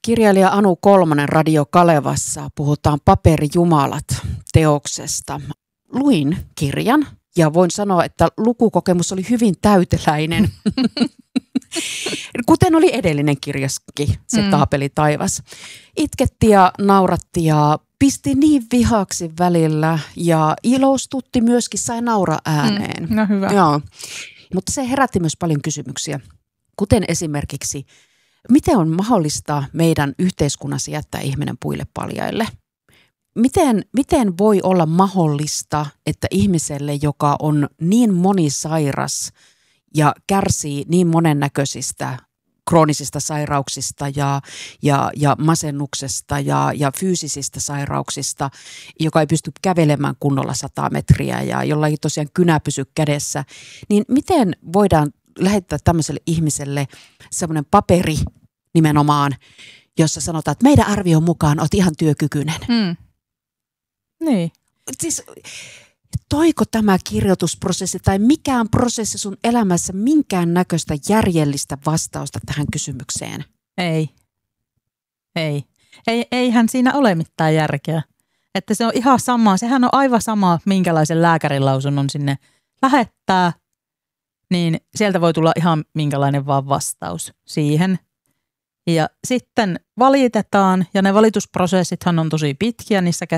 Kirjailija Anu Kolmonen Radio Kalevassa puhutaan Paperijumalat -teoksesta. Luin kirjan ja voin sanoa, että lukukokemus oli hyvin täyteläinen. Kuten oli edellinen kirjaskin, se Taapeli taivas. Itketti ja nauratti ja pisti niin vihaksi välillä ja ilostutti myöskin, sai nauraa ääneen. No hyvä. Joo. Mutta se herätti myös paljon kysymyksiä, kuten esimerkiksi, miten on mahdollista meidän yhteiskunnassa jättää ihminen puille paljaille? Miten voi olla mahdollista, että ihmiselle, joka on niin monisairas ja kärsii niin monennäköisistä kroonisista sairauksista ja masennuksesta ja fyysisistä sairauksista, joka ei pysty kävelemään kunnolla 100 metriä ja jolla ei tosiaan kynä pysy kädessä, niin miten voidaan lähettää tämmöiselle ihmiselle semmoinen paperi nimenomaan, jossa sanotaan, että meidän arvion mukaan olet ihan työkykyinen. Niin. Siis toiko tämä kirjoitusprosessi tai mikään prosessi sun elämässä minkään näköistä järjellistä vastausta tähän kysymykseen? Eihän siinä ole mitään järkeä. Että se on ihan sama, sehän on aivan sama, minkälaisen lääkärin lausunnon sinne lähettää, niin sieltä voi tulla ihan minkälainen vaan vastaus siihen. Ja sitten valitetaan, ja ne valitusprosessithan on tosi pitkiä, niissä